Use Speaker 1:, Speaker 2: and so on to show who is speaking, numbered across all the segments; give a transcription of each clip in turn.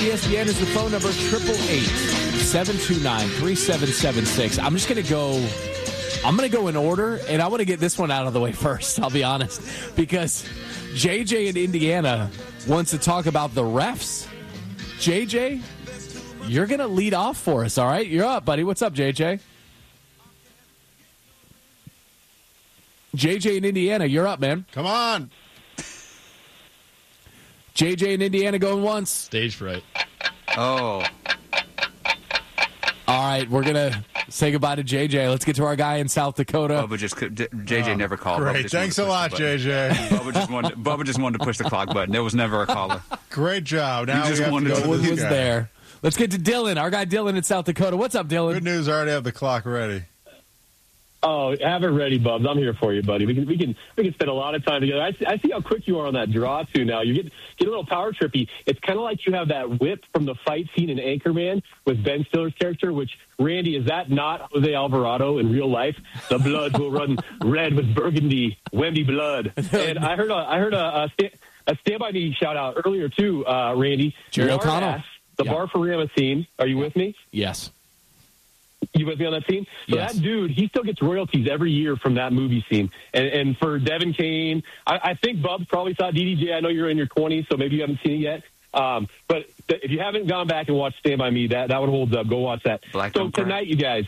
Speaker 1: ESPN is the phone number, 888-729-3776. I'm just going to go... I'm going to go in order, and I want to get this one out of the way first, I'll be honest, because JJ in Indiana wants to talk about the refs. JJ, you're going to lead off for us, all right? You're up, buddy. What's up, JJ? JJ in Indiana, you're up, man.
Speaker 2: Come on.
Speaker 1: JJ in Indiana going once.
Speaker 3: Stage fright.
Speaker 4: Oh.
Speaker 1: All right, we're going to say goodbye to JJ. Let's get to our guy in South Dakota.
Speaker 4: JJ never called.
Speaker 2: Great. Thanks a lot, JJ.
Speaker 4: Bubba just wanted to push the clock button. There was never a caller.
Speaker 2: Great job. Now
Speaker 4: just
Speaker 2: we have to go
Speaker 1: What
Speaker 2: to this
Speaker 1: was
Speaker 2: guy.
Speaker 1: there? Let's get to Dylan, our guy Dylan in South Dakota. What's up, Dylan?
Speaker 2: Good news. I already have the clock ready.
Speaker 5: Oh, have it ready, Bubs. I'm here for you, buddy. We can spend a lot of time together. I see how quick you are on that draw too. Now you get a little power trippy. It's kind of like you have that whip from the fight scene in Anchorman with Ben Stiller's character. Which, Randy, is that not Jose Alvarado in real life? The blood will run red with burgundy, Wemby blood. And I heard a Stand By Me shout out earlier too, Randy.
Speaker 1: Jerry O'Connell.
Speaker 5: The Barfarama scene. Are you with me?
Speaker 1: Yes.
Speaker 5: You with me on that scene? So
Speaker 1: Yes.
Speaker 5: That dude, he still gets royalties every year from that movie scene. And for Devin Kane, I think Bubs probably saw DDJ. I know you're in your 20s, so maybe you haven't seen it yet. But if you haven't gone back and watched Stand By Me, that one holds up. Go watch that. So tonight, you guys,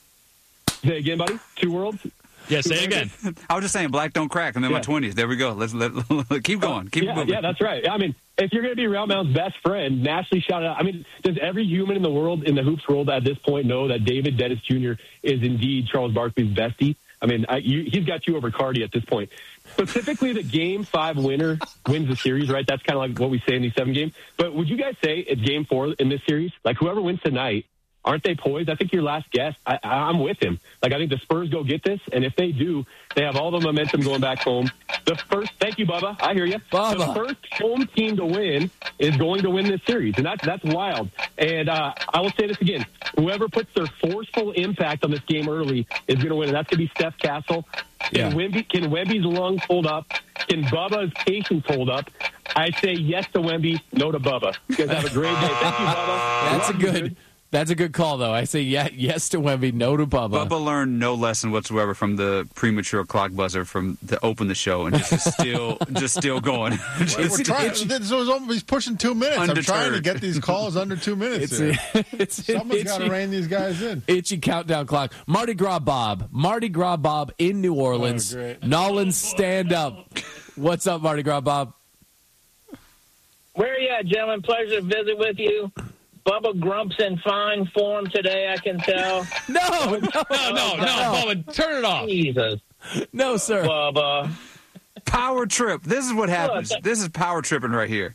Speaker 5: say again, buddy? Two Worlds?
Speaker 3: Yeah, say it again.
Speaker 4: I was just saying, black don't crack. I'm in my 20s. There we go. Let's keep going. Keep moving.
Speaker 5: Yeah, that's right. I mean, if you're going to be Round Mound's best friend, nationally shout out. I mean, does every human in the world, in the hoops world at this point, know that David Dennis Jr. is indeed Charles Barkley's bestie? I mean, he's got you over Cardi at this point. Specifically, the Game 5 winner wins the series, right? That's kind of like what we say in these 7 games. But would you guys say it's Game 4 in this series? Like, whoever wins tonight, aren't they poised? I think your last guess, I'm with him. Like, I think the Spurs go get this, and if they do, they have all the momentum going back home. Thank you, Bubba. I hear you.
Speaker 1: Bubba.
Speaker 5: The first home team to win is going to win this series, and that's wild. And I will say this again. Whoever puts their forceful impact on this game early is going to win, and that's going to be Steph Castle. Can Wemby's lungs hold up? Can Bubba's patience hold up? I say yes to Wemby, no to Bubba. You guys have a great day. Thank you, Bubba.
Speaker 1: That's a good call, though. I say yes to Wemby, no to Bubba.
Speaker 4: Bubba learned no lesson whatsoever from the premature clock buzzer to open the show, and just still going.
Speaker 2: We're trying. He's pushing 2 minutes.
Speaker 4: Undeterred.
Speaker 2: I'm trying to get these calls under 2 minutes. Someone's got to rein these guys in.
Speaker 1: Itchy countdown clock. Mardi Gras Bob in New Orleans.
Speaker 2: Oh, great.
Speaker 1: Nolan, stand up. What's up, Mardi Gras Bob?
Speaker 6: Where are you at, gentlemen? Pleasure to visit with you. Bubba Grump's in fine form today, I can tell.
Speaker 1: No,
Speaker 3: Bubba, turn it off.
Speaker 6: Jesus.
Speaker 1: No, sir.
Speaker 6: Bubba.
Speaker 4: Power trip. This is what happens. This is power tripping right here.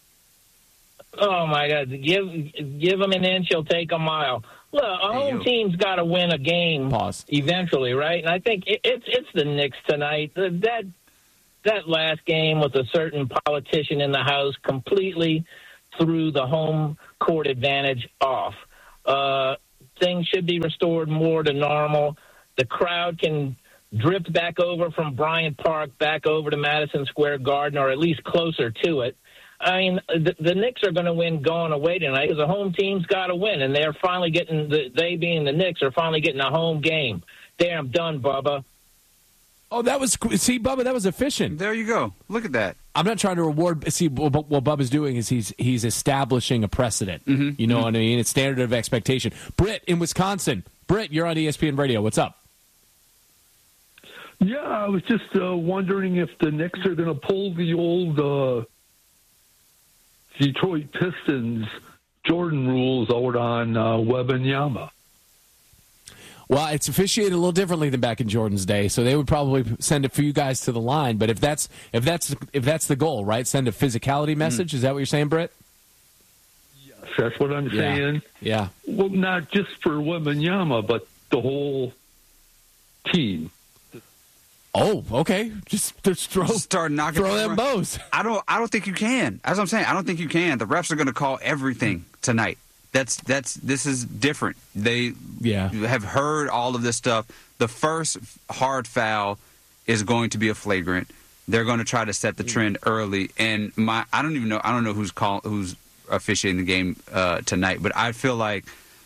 Speaker 6: Oh, my God. Give him an inch, he'll take a mile. Look, a home team's got to win a game eventually, right? And I think it's the Knicks tonight. That last game with a certain politician in the House completely threw the home court advantage off. Things should be restored more to normal. The crowd can drift back over from Bryant Park back over to Madison Square Garden, or at least closer to it. I mean, the Knicks are going to win going away tonight because the home team's got to win, and they're finally getting they being the Knicks are finally getting a home game. There, I'm done, Bubba.
Speaker 1: Oh, Bubba, that was efficient.
Speaker 4: There you go. Look at that.
Speaker 1: I'm not trying to reward. See, what Bubba's doing is he's establishing a precedent.
Speaker 4: Mm-hmm.
Speaker 1: You know what I mean? It's standard of expectation. Britt in Wisconsin. Britt, you're on ESPN Radio. What's up?
Speaker 7: Yeah, I was just wondering if the Knicks are going to pull the old Detroit Pistons Jordan rules out on Wembanyama.
Speaker 1: Well, it's officiated a little differently than back in Jordan's day, so they would probably send a few guys to the line. But if that's the goal, right? Send a physicality message. Is that what you're saying, Britt?
Speaker 7: Yes, that's what I'm saying.
Speaker 1: Yeah.
Speaker 7: Well, not just for Wembanyama, but the whole team.
Speaker 1: Oh, okay. Just throw them bows.
Speaker 4: I don't think you can. As I'm saying, I don't think you can. The refs are going to call everything tonight. This is different. They have heard all of this stuff. The first hard foul is going to be a flagrant. They're going to try to set the trend early. And I don't know who's officiating the game tonight. But I feel like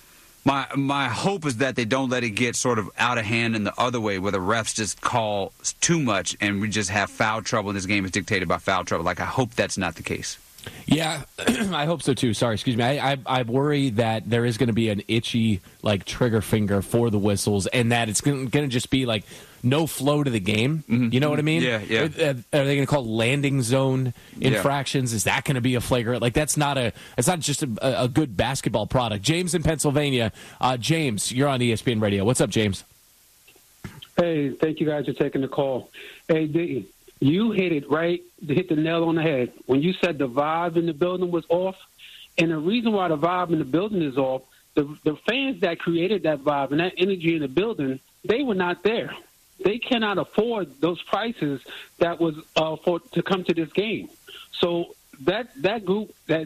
Speaker 4: my hope is that they don't let it get sort of out of hand in the other way, where the refs just call too much and we just have foul trouble and this game is dictated by foul trouble. Like, I hope that's not the case.
Speaker 1: Yeah, I hope so too. Sorry, excuse me. I worry that there is going to be an itchy trigger finger for the whistles, and that it's going to just be no flow to the game. Mm-hmm. You know what I mean?
Speaker 4: Yeah.
Speaker 1: Are they going to call landing zone infractions? Yeah. Is that going to be a flagrant? It's not just a good basketball product. James in Pennsylvania. James, you're on ESPN Radio. What's up, James?
Speaker 8: Hey, thank you guys for taking the call. Hey, D, you hit it right, hit the nail on the head when you said the vibe in the building was off. And the reason why the vibe in the building is off, the fans that created that vibe and that energy in the building, they were not there. They cannot afford those prices that was to come to this game. So that group that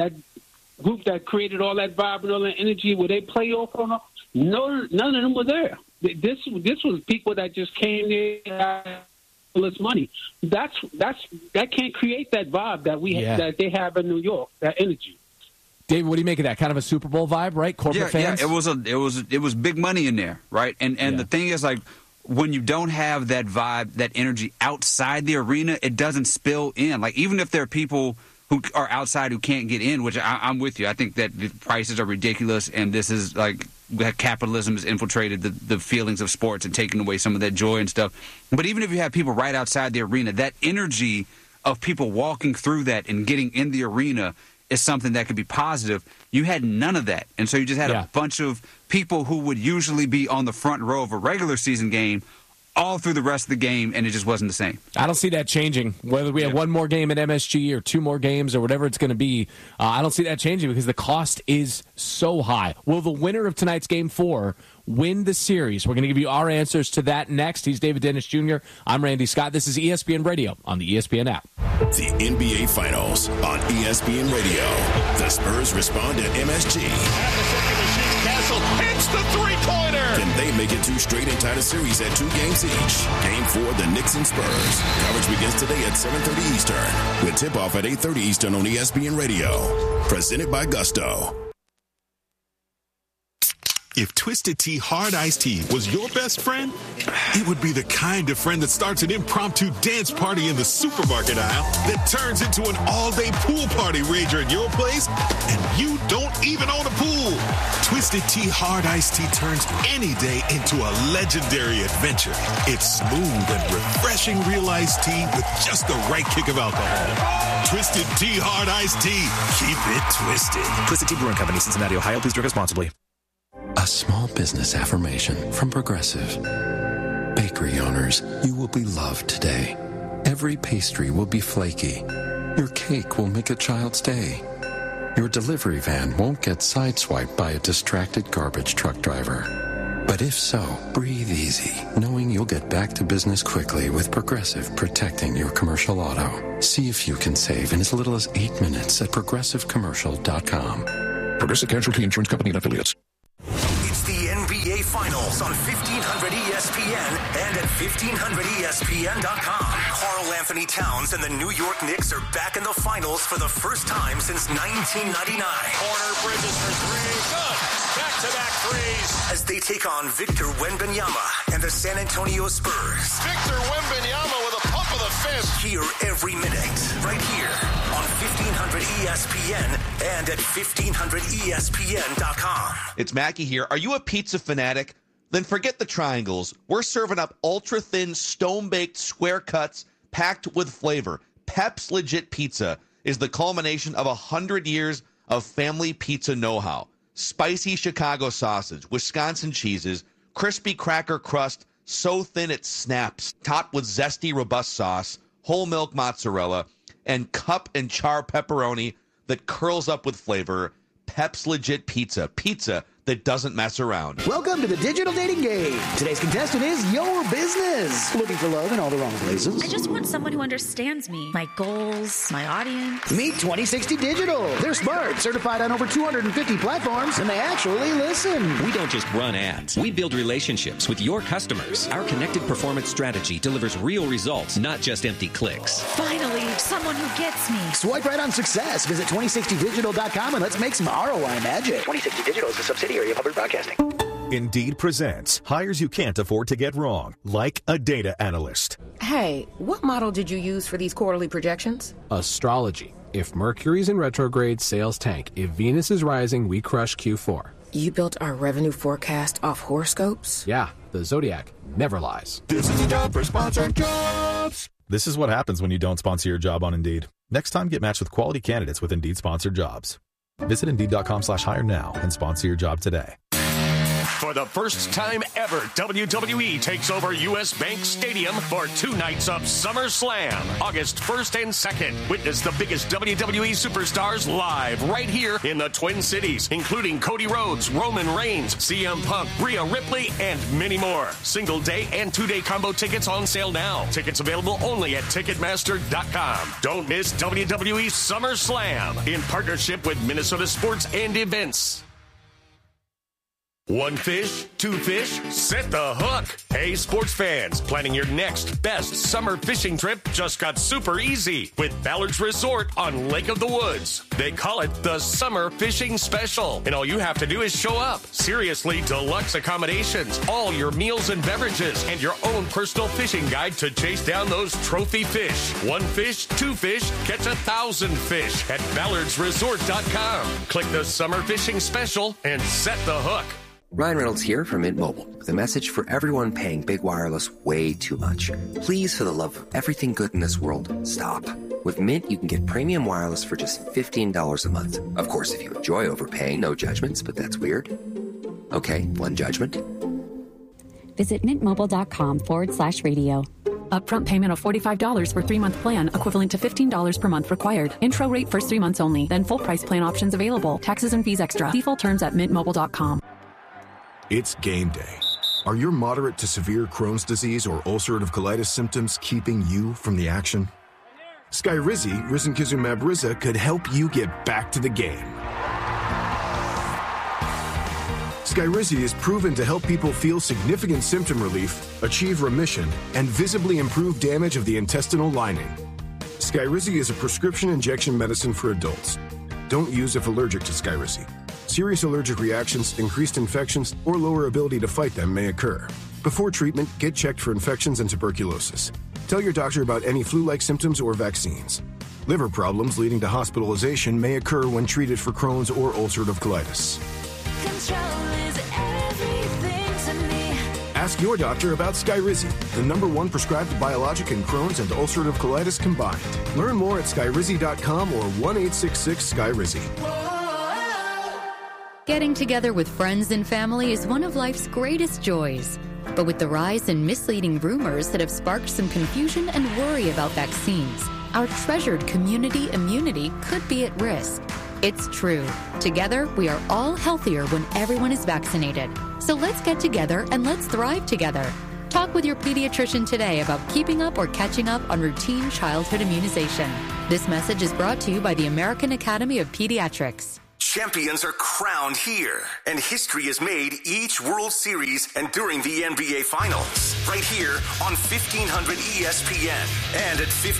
Speaker 8: created all that vibe and all that energy, where they play off on them, none of them were there. This was people that just came there. This money, that can't create that vibe that they have in New York. That energy.
Speaker 1: David, what do you make of that? Kind of a Super Bowl vibe, right? Corporate fans.
Speaker 4: Yeah, it was big money in there, right? And the thing is, when you don't have that vibe, that energy outside the arena, it doesn't spill in. Even if there are people who are outside who can't get in, which I'm with you. I think that the prices are ridiculous, and this is that capitalism has infiltrated the feelings of sports and taken away some of that joy and stuff. But even if you have people right outside the arena, that energy of people walking through that and getting in the arena is something that could be positive. You had none of that. And so you just had a bunch of people who would usually be on the front row of a regular season game all through the rest of the game, and it just wasn't the same.
Speaker 1: I don't see that changing. Whether we have one more game at MSG or two more games or whatever it's going to be, I don't see that changing because the cost is so high. Will the winner of tonight's Game 4 win the series? We're going to give you our answers to that next. He's David Dennis Jr. I'm Randy Scott. This is ESPN Radio on the ESPN app.
Speaker 9: The NBA Finals on ESPN Radio. The Spurs respond at MSG.
Speaker 10: At the second machine, Castle hits the three-pointer.
Speaker 9: Can they make it 2 straight and tie the series at 2 games each? Game 4, the Knicks and Spurs. Coverage begins today at 7:30 Eastern. With tip-off at 8:30 Eastern on ESPN Radio. Presented by Gusto.
Speaker 11: If Twisted Tea Hard Iced Tea was your best friend, it would be the kind of friend that starts an impromptu dance party in the supermarket aisle that turns into an all-day pool party rager at your place, and you don't even own a pool. Twisted Tea Hard Iced Tea turns any day into a legendary adventure. It's smooth and refreshing real iced tea with just the right kick of alcohol. Twisted Tea Hard Iced Tea. Keep it twisted.
Speaker 12: Twisted Tea Brewing Company, Cincinnati, Ohio. Please drink responsibly.
Speaker 13: A small business affirmation from Progressive. Bakery owners, you will be loved today. Every pastry will be flaky. Your cake will make a child's day. Your delivery van won't get sideswiped by a distracted garbage truck driver. But if so, breathe easy, knowing you'll get back to business quickly with Progressive protecting your commercial auto. See if you can save in as little as 8 minutes at progressivecommercial.com.
Speaker 9: Progressive Casualty Insurance Company and Affiliates.
Speaker 14: It's the NBA Finals on 1500 ESPN and at 1500ESPN.com. Karl Anthony Towns and the New York Knicks are back in the finals for the first time since 1999.
Speaker 10: Corner, Bridges for three. Good. Back-to-back threes.
Speaker 14: As they take on Victor Wembanyama and the San Antonio Spurs.
Speaker 10: Victor Wembanyama with a pump of the fist.
Speaker 14: Hear every minute right here on 1500 ESPN and at 1500ESPN.com.
Speaker 15: It's Mackie here. Are you a pizza fanatic? Then forget the triangles. We're serving up ultra-thin, stone-baked square cuts packed with flavor. Pep's Legit Pizza is the culmination of 100 years of family pizza know-how. Spicy Chicago sausage, Wisconsin cheeses, crispy cracker crust, so thin it snaps, topped with zesty, robust sauce, whole milk mozzarella, and cup and char pepperoni that curls up with flavor. Pep's Legit Pizza. Pizza that doesn't mess around.
Speaker 16: Welcome to the digital dating game. Today's contestant is your business. Looking for love in all the wrong places?
Speaker 17: I just want someone who understands me, my goals, my audience.
Speaker 16: Meet 2060 Digital. They're smart, certified on over 250 platforms, and they actually listen.
Speaker 18: We don't just run ads. We build relationships with your customers. Our connected performance strategy delivers real results, not just empty clicks.
Speaker 17: Finally, someone who gets me.
Speaker 16: Swipe right on success. Visit 2060digital.com and let's make some ROI magic. 2060 Digital is a subsidiary of Hubbard Broadcasting.
Speaker 19: Indeed presents hires you can't afford to get wrong, like a data analyst.
Speaker 20: Hey, what model did you use for these quarterly projections?
Speaker 21: Astrology. If Mercury's in retrograde, sales tank. If Venus is rising, we crush Q4.
Speaker 20: You built our revenue forecast off horoscopes?
Speaker 21: Yeah, the Zodiac never lies.
Speaker 19: This is a job for Sponsored Jobs. This is what happens when you don't sponsor your job on Indeed. Next time, get matched with quality candidates with Indeed Sponsored Jobs. Visit Indeed.com/hire now and sponsor your job today.
Speaker 10: For the first time ever, WWE takes over U.S. Bank Stadium for 2 nights of SummerSlam, August 1st and 2nd. Witness the biggest WWE superstars live right here in the Twin Cities, including Cody Rhodes, Roman Reigns, CM Punk, Rhea Ripley, and many more. Single day and 2-day combo tickets on sale now. Tickets available only at Ticketmaster.com. Don't miss WWE SummerSlam in partnership with Minnesota Sports and Events. One fish, two fish, set the hook. Hey, sports fans, planning your next best summer fishing trip just got super easy with Ballard's Resort on Lake of the Woods. They call it the Summer Fishing Special, and all you have to do is show up. Seriously deluxe accommodations, all your meals and beverages, and your own personal fishing guide to chase down those trophy fish. One fish, two fish, catch 1,000 fish at ballardsresort.com. Click the Summer Fishing Special and set the hook.
Speaker 22: Ryan Reynolds here from Mint Mobile with a message for everyone paying big wireless way too much. Please, for the love of everything good in this world, stop. With Mint, you can get premium wireless for just $15 a month. Of course, if you enjoy overpaying, no judgments, but that's weird. Okay, one judgment.
Speaker 23: Visit mintmobile.com/radio.
Speaker 24: Upfront payment of $45 for 3-month plan, equivalent to $15 per month required. Intro rate first 3 months only, then full price plan options available. Taxes and fees extra. Default terms at mintmobile.com.
Speaker 25: It's game day. Are your moderate to severe Crohn's disease or ulcerative colitis symptoms keeping you from the action? Skyrizi, risankizumab Riza, could help you get back to the game. Skyrizi is proven to help people feel significant symptom relief, achieve remission, and visibly improve damage of the intestinal lining. Skyrizi is a prescription injection medicine for adults. Don't use if allergic to Skyrizi. Serious allergic reactions, increased infections, or lower ability to fight them may occur. Before treatment, get checked for infections and tuberculosis. Tell your doctor about any flu-like symptoms or vaccines. Liver problems leading to hospitalization may occur when treated for Crohn's or ulcerative colitis. Ask your doctor about Skyrizi, the #1 prescribed biologic in Crohn's and ulcerative colitis combined. Learn more at skyrizi.com or 1-866-SKYRIZI.
Speaker 26: Getting together with friends and family is one of life's greatest joys. But with the rise in misleading rumors that have sparked some confusion and worry about vaccines, our treasured community immunity could be at risk. It's true. Together, we are all healthier when everyone is vaccinated. So let's get together and let's thrive together. Talk with your pediatrician today about keeping up or catching up on routine childhood immunization. This message is brought to you by the American Academy of Pediatrics.
Speaker 14: Champions are crowned here, and history is made each World Series and during the NBA Finals. Right here on 1500 ESPN and at 1500.